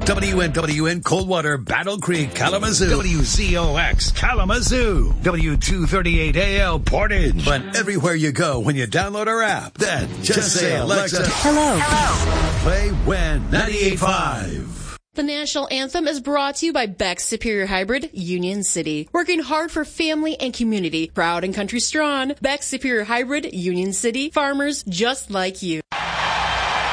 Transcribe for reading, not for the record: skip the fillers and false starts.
WNWN Coldwater, Battle Creek, Kalamazoo. WZOX Kalamazoo. W238AL Portage. But everywhere you go when you download our app, then just say, Alexa, hello. Play When 98.5. The national anthem is brought to you by Beck's Superior Hybrid, Union City. Working hard for family and community. Proud and country strong. Beck's Superior Hybrid, Union City. Farmers just like you.